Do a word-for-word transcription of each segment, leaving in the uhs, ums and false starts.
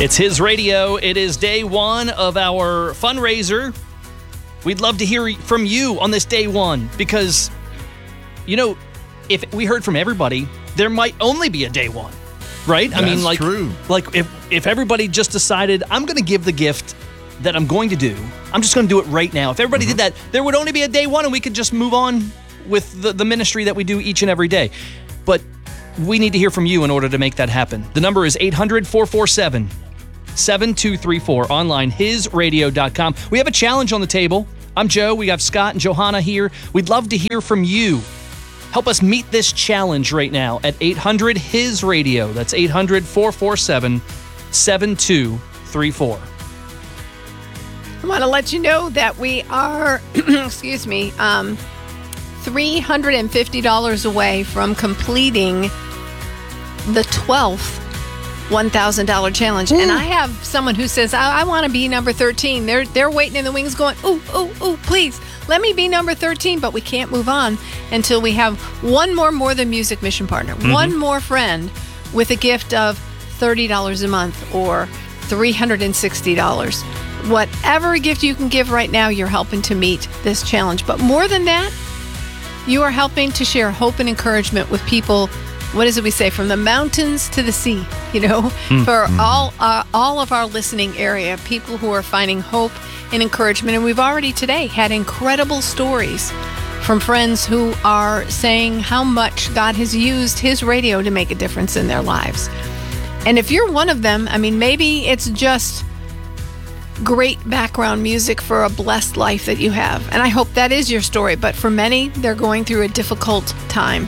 It's His Radio. It is day one of our fundraiser. We'd love to hear from you on this day one because, you know, if we heard from everybody, there might only be a day one, right? That's I mean, like, true. like if, if everybody just decided, I'm going to give the gift that I'm going to do, I'm just going to do it right now. If everybody mm-hmm. did that, there would only be a day one and we could just move on with the, the ministry that we do each and every day. But we need to hear from you in order to make that happen. The number is eight hundred, four four seven, seven two three four, online, his radio dot com. We have a challenge on the table. I'm Joe. We have Scott and Johanna here. We'd love to hear from you. Help us meet this challenge right now at eight hundred, his radio. That's eight hundred, four four seven, seven two three four. I want to let you know that we are, excuse me, um, three hundred fifty dollars away from completing the twelfth one thousand dollars challenge. Ooh. And I have someone who says, I, I want to be number thirteen. They're they're waiting in the wings going, ooh, ooh, ooh, please, let me be number thirteen. But we can't move on until we have one more More Than Music mission partner, mm-hmm. one more friend with a gift of thirty dollars a month or three hundred sixty dollars. Whatever gift you can give right now, you're helping to meet this challenge. But more than that, you are helping to share hope and encouragement with people. What is it we say? From the mountains to the sea, you know, mm-hmm. for all uh, all of our listening area, people who are finding hope and encouragement. And we've already today had incredible stories from friends who are saying how much God has used His radio to make a difference in their lives. And if you're one of them, I mean, maybe it's just great background music for a blessed life that you have. And I hope that is your story. But for many, they're going through a difficult time.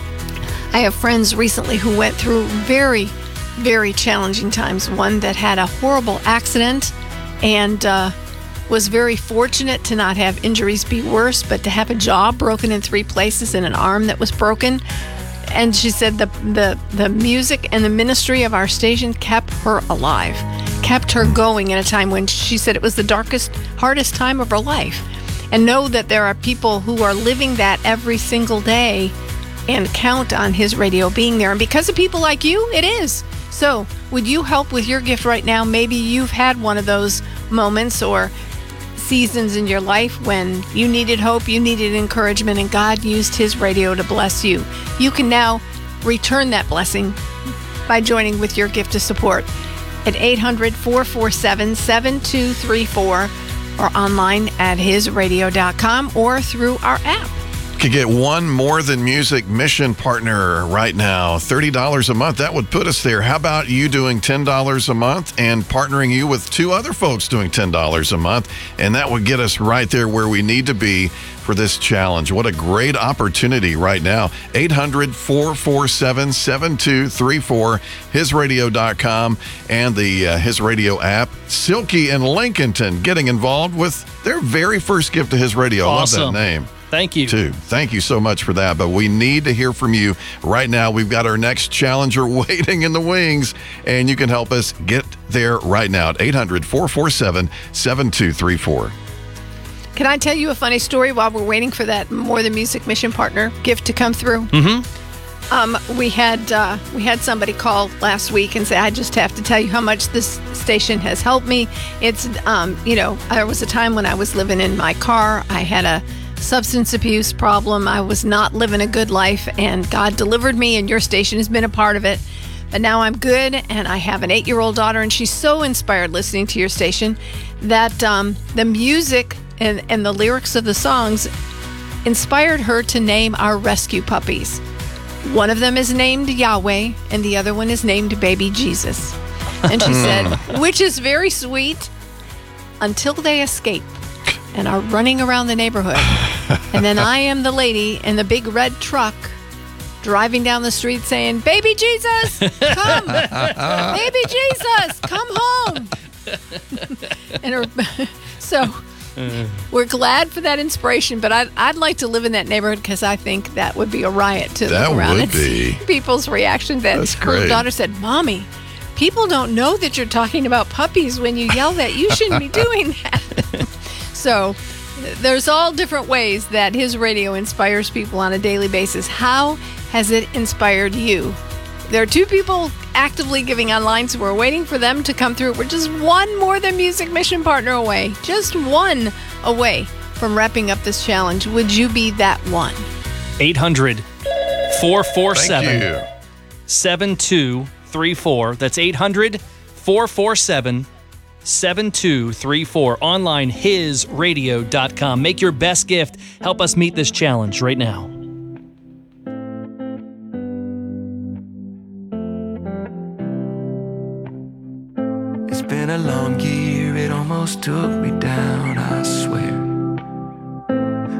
I have friends recently who went through very, very challenging times. One that had a horrible accident and uh, was very fortunate to not have injuries be worse, but to have a jaw broken in three places and an arm that was broken. And she said the the the music and the ministry of our station kept her alive, kept her going in a time when she said it was the darkest, hardest time of her life. And know that there are people who are living that every single day and count on His radio being there. And because of people like you, it is. So would you help with your gift right now? Maybe you've had one of those moments or seasons in your life when you needed hope, you needed encouragement, and God used His radio to bless you. You can now return that blessing by joining with your gift of support at eight hundred, four four seven, seven two three four or online at his radio dot com or through our app. Could get one More Than Music mission partner right now, thirty dollars a month. That would put us there. How about you doing ten dollars a month and partnering you with two other folks doing ten dollars a month? And that would get us right there where we need to be for this challenge. What a great opportunity right now. eight hundred, four four seven, seven two three four, his radio dot com, and the uh, His Radio app. Silky and Lincolnton getting involved with their very first gift to His Radio. Awesome. I love that name. Thank you. Too. Thank you so much for that. But we need to hear from you right now. We've got our next challenger waiting in the wings, and you can help us get there right now at eight hundred, four four seven, seven two three four. Can I tell you a funny story while we're waiting for that More Than Music mission partner gift to come through? Mm-hmm. Um, we had uh, we had somebody call last week and say, I just have to tell you how much this station has helped me. It's, um, you know, there was a time when I was living in my car. I had a substance abuse problem. I was not living a good life, and God delivered me, and your station has been a part of it. But now I'm good, and I have an eight-year-old daughter, and she's so inspired listening to your station that um, the music and, and the lyrics of the songs inspired her to name our rescue puppies. One of them is named Yahweh, and the other one is named Baby Jesus. And she said, which is very sweet until they escape and are running around the neighborhood. And then I am the lady in the big red truck driving down the street saying, Baby Jesus, come. Baby Jesus, come home. And her, so we're glad for that inspiration, but I'd, I'd like to live in that neighborhood because I think that would be a riot to that look around would and be. see people's reaction. That That's her great. daughter said, Mommy, people don't know that you're talking about puppies when you yell that. You shouldn't be doing that. So there's all different ways that His radio inspires people on a daily basis. How has it inspired you There are two people actively giving online, so we're waiting for them to come through. We're just one More Than Music mission partner away. Just one away from wrapping up this challenge. Would you be that one? eight hundred, four four Thank seven, you. seven two three four. That's eight hundred, four four seven, seven two three four. Online, his radio dot com. Make your best gift. Help us meet this challenge right now. It's been a long year, it almost took me down, I swear.